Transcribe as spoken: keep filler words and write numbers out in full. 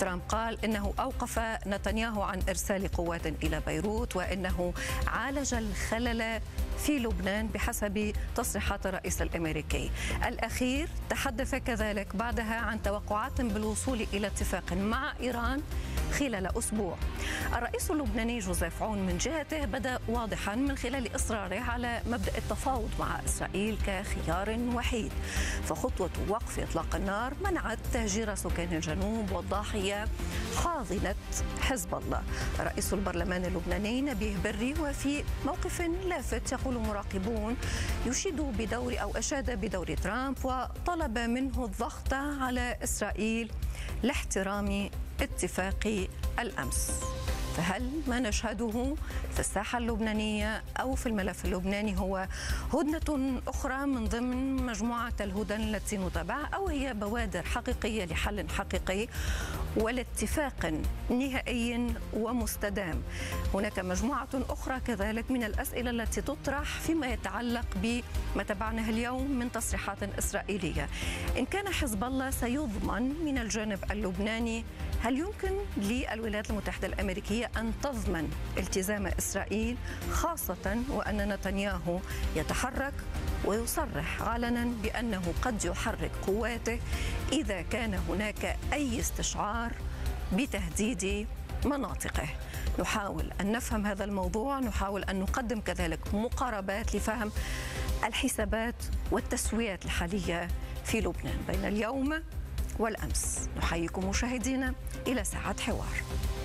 ترامب قال إنه أوقف نتنياهو عن إرسال قوات إلى بيروت، وإنه عالج الخلل في لبنان بحسب تصريحات الرئيس الأمريكي الأخير. تحدث كذلك بعدها عن توقعات بالوصول إلى اتفاق مع إيران خلال أسبوع. الرئيس اللبناني جوزيف عون من جهته بدأ واضحا من خلال إصراره على مبدأ التفاوض مع إسرائيل كخيار وحيد، فخطوة وقف إطلاق النار منعت تهجير سكان الجنوب والضاحية حاضنة حزب الله. رئيس البرلمان اللبناني نبيه بري وفي موقف لافت يقول مراقبون يشيد بدور أو أشاد بدور ترامب وطلب منه الضغط على إسرائيل لاحترام اتفاق الأمس. فهل ما نشهده في الساحة اللبنانية أو في الملف اللبناني هو هدنة أخرى من ضمن مجموعة الهدن التي نتابعها، أو هي بوادر حقيقية لحل حقيقي ولاتفاق نهائي ومستدام؟ هناك مجموعة أخرى كذلك من الأسئلة التي تطرح فيما يتعلق بما تابعناه اليوم من تصريحات إسرائيلية. إن كان حزب الله سيضمن من الجانب اللبناني، هل يمكن للولايات المتحدة الأمريكية أن تضمن التزام إسرائيل، خاصة وأن نتنياهو يتحرك ويصرح علنا بأنه قد يحرك قواته إذا كان هناك أي استشعار بتهديد مناطقه؟ نحاول أن نفهم هذا الموضوع، نحاول أن نقدم كذلك مقاربات لفهم الحسابات والتسويات الحالية في لبنان بين اليوم والأمس. نحييكم مشاهدينا إلى ساعة حوار.